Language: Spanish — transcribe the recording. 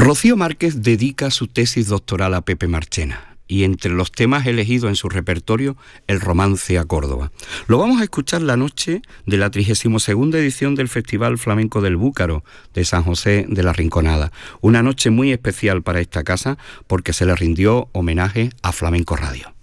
Rocío Márquez dedica su tesis doctoral a Pepe Marchena y entre los temas elegidos en su repertorio, el romance a Córdoba. Lo vamos a escuchar la noche de la 32ª edición del Festival Flamenco del Búcaro de San José de la Rinconada. Una noche muy especial para esta casa porque se le rindió homenaje a Flamenco Radio.